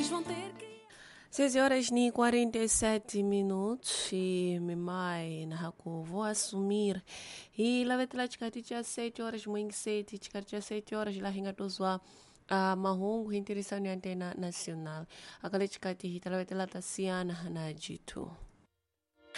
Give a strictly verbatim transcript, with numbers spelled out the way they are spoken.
seis horas ni quarenta e sete minutos e mimai na hako vou assumir e lá vetela chikati cha sete horas mwingi sete chikati cha sete horas lá hinga tozwa a mahungu interessante antena nacional akale chikati hitala vetela tasiana na jitu